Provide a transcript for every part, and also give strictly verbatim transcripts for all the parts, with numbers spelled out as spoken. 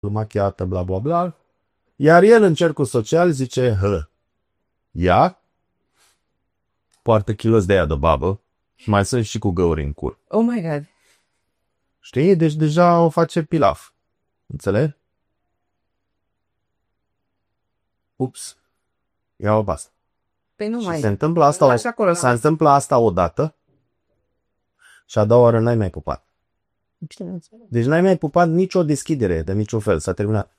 machiată, bla bla bla. Iar el în cercul social zice, hă, ia, poartă kilos de aia de babă și mai sunt și cu găuri în cur. Oh my God. Știi? Deci deja o face pilaf. Înțelegi? Ups. Ia-o pe asta. Păi nu Și mai. se întâmplă asta, Așa acolo. se întâmplă asta odată și a doua oară n-ai mai pupat. Deci n-ai mai pupat nicio deschidere de niciun fel. S-a terminat.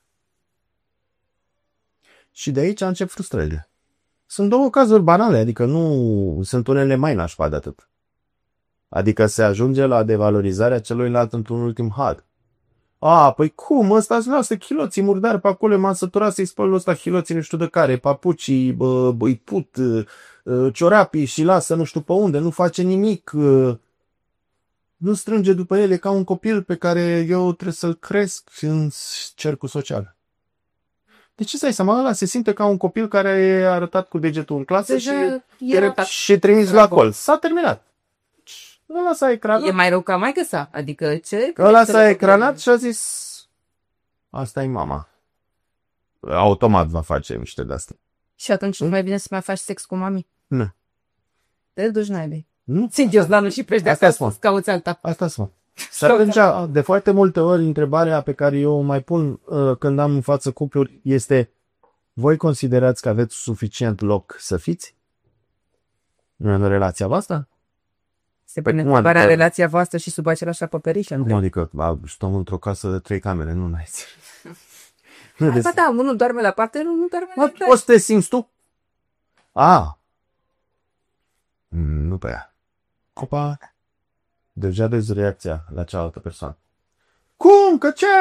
Și de aici încep frustrările. Sunt două cazuri banale, adică nu sunt unele mai nașpa de atât. Adică se ajunge la devalorizarea celuilalt într-un ultim had. A, păi cum? Ăsta îți lasă chiloții murdari pe acolo, m-am săturat să-i spăl ăsta chiloții nu știu de care, papucii, bă, băi put, ciorapii și lasă nu știu pe unde, nu face nimic. Nu strânge după ele ca un copil pe care eu trebuie să-l cresc în cercul social. De ce stai seama? Ăla se simte ca un copil care e arătat cu degetul în clasă Deja și, era și trimis la col. S-a terminat. Ăla s-a ecranat. E mai rău ca maică sa. Adică ce? Ăla s-a ecranat și a zis asta e mama. Automat va face miște de asta. Și atunci nu mai bine să mai faci sex cu mami? Nu. Te duci naibii. Nu. Țin Diosdanu și pleci de Asta acasă spun. să cauți alta. Asta spun. Și atunci, de foarte multe ori, întrebarea pe care eu o mai pun uh, când am în față cupluri este: voi considerați că aveți suficient loc să fiți în relația voastră? Se pune Păi, întrebarea adică- relația voastră și sub același acoperiș. Nu, adică ba, stăm într-o casă de trei camere, nu n-ai. Nu, Ba da, unul doarme la parte, unul nu doarme la Mă, parte. o să te simți tu? A. Mm, nu pe ea. Opa. Deja vezi reacția la cealaltă persoană. Cum? Că ce?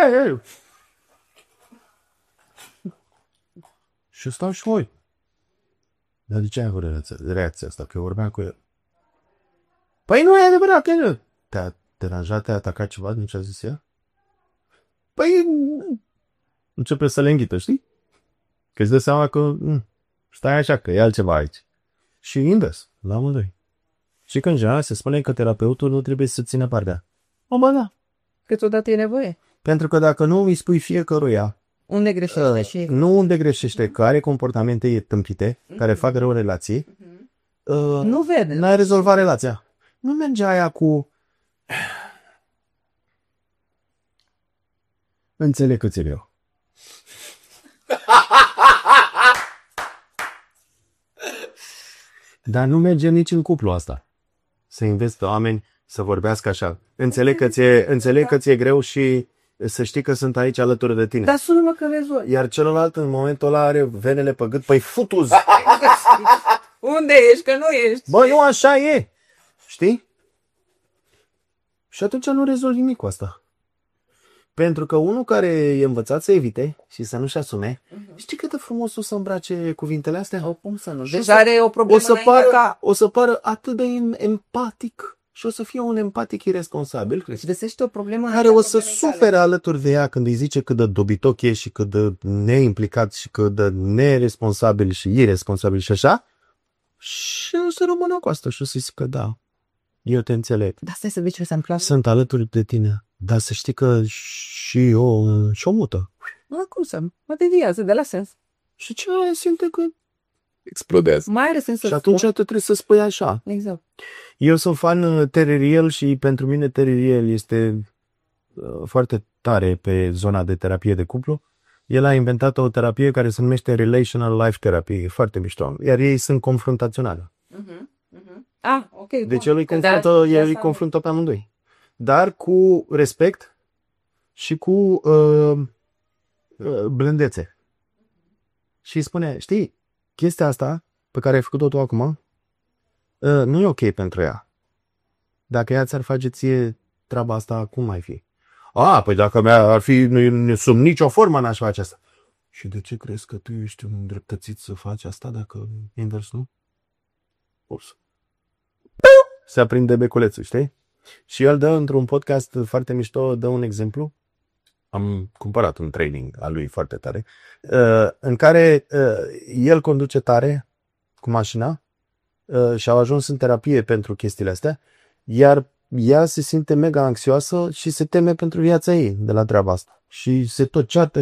Și stau și voi. Dar de ce ai avut reacția, reacția asta? Că eu vorbeam cu el. Păi nu e adevărat că nu. Te-a deranjat, te-a atacat ceva din ce a zis ea? Păi începe să le înghită, știi? Că îți dă seama că m, stai așa, că e altceva aici. Și invers, la amândoi. Și că în general se spune că terapeutul nu trebuie să țină partea. O, bă, da. Câteodată e nevoie. Pentru că dacă nu îi spui fiecăruia Unde greșește uh, și... nu unde greșește, că are comportamente tâmpite, care fac rău relații, uh, Nu vede. n-ai rezolvat relația. Nu merge aia cu... Înțeleg că ți-e greu. Dar nu merge nici în cuplu asta. Să înveți pe oameni să vorbească așa. Înțeleg că ți-e, înțeleg că ți-e greu și să știi că sunt aici alături de tine. Dar sună-mă că rezolvi. Iar celălalt în momentul ăla are venele pe gât. Păi futuz! Unde ești? Că nu ești. Bă, nu așa e! Știi? Și atunci nu rezolvi nimic cu asta. Pentru că unul care e învățat să evite și să nu-și asume, uh-huh. știi cât de frumos o să îmbrace cuvintele astea? O, cum să nu? Și Deja o să- are o problemă O să, înainte pară, ca... o să pară atât de em- empatic și o să fie un empatic irresponsabil Și găsește o problemă care o să sufere alături de ea când îi zice cât de dobitoc e și cât de neimplicat și cât de neresponsabil și irresponsabil și așa. Și o să rămână cu asta și o să zică da, eu te înțeleg. Dar stai să vezi ce s-a întâmplat. Sunt alături de tine, dar să știi că și eu și o mută. Mă, cum să? Mă deviază de la sens. Și ce simte că explodează. Mai are sens să Și atunci spun. tu trebuie să spui așa. Exact. Eu sunt fan Terry și pentru mine Terry este uh, foarte tare pe zona de terapie de cuplu. El a inventat o terapie care se numește Relational Life Therapy, e foarte mișto. Iar ei sunt confruntaționali. Uh-huh. Uh-huh. Ah, ok. Deci bun. el îi Da, confruntă, da, el îi asta- confruntă pe amândoi. Dar cu respect și cu uh, uh, blândețe. Și îi spune, știi, chestia asta pe care ai făcut-o tu acum uh, nu e ok pentru ea. Dacă ea ți-ar face ție treaba asta, cum ai fi? A, păi dacă mea ar fi, nu, sub nicio formă n-aș face asta. Și de ce crezi că tu ești un îndreptățit să faci asta dacă invers nu? Ups. Se aprinde beculețul, știi? Și el dă într-un podcast foarte mișto, dă un exemplu. Am cumpărat un training al lui foarte tare, uh, în care uh, el conduce tare cu mașina uh, și au ajuns în terapie pentru chestiile astea, iar ea se simte mega anxioasă și se teme pentru viața ei de la treaba asta. și se tot ceartă